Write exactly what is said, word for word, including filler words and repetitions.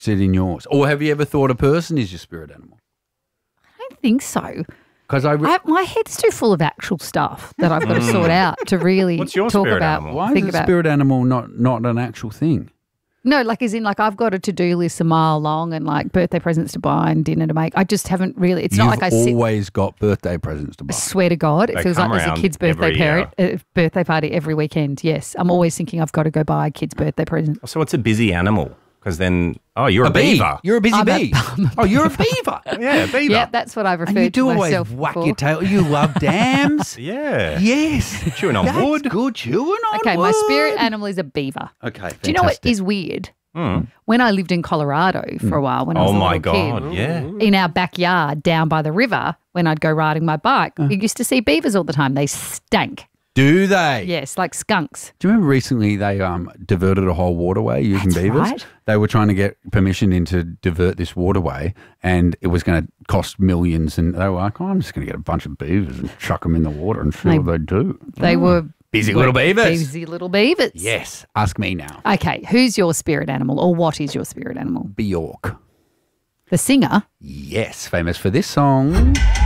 sit in yours? Or have you ever thought a person is your spirit animal? I don't think so. Because I, re- I, my head's too full of actual stuff that I've got to sort out to really What's your talk spirit about. animal? why think is a about. spirit animal not, not an actual thing? No, like as in like I've got a to-do list a mile long and like birthday presents to buy and dinner to make. I just haven't really. It's You've not like I sit. always got birthday presents to buy. I swear to God, it They feels like come there's a around kid's birthday every parent, uh, birthday party every weekend. Yes, I'm always thinking I've got to go buy a kid's birthday present. So what's a busy animal? Because then, oh, you're a, A bee. beaver. You're a busy I'm a- bee. oh, you're a beaver. Yeah, beaver. Yeah, that's what I've referred and you do to always myself whack before. your tail. You love dams. Yeah. Yes. Chewing on That's wood. good. Chewing on Okay, wood. my spirit animal is a beaver. Okay, fantastic. Do you know what is weird? Mm. When I lived in Colorado for a while, when I was Oh a my little God, kid, yeah. in our backyard down by the river, when I'd go riding my bike, you used to see beavers all the time. They stank. Do they? Yes, like skunks. Do you remember recently they um, diverted a whole waterway using That's beavers? right. They were trying to get permission in to divert this waterway, and it was going to cost millions. And they were like, oh, I'm just going to get a bunch of beavers and chuck them in the water and see They- what they do. They were Busy little beavers. busy little beavers. Yes. Ask me now. Okay, who's your spirit animal or what is your spirit animal? Bjork. The singer? Yes. Famous for this song.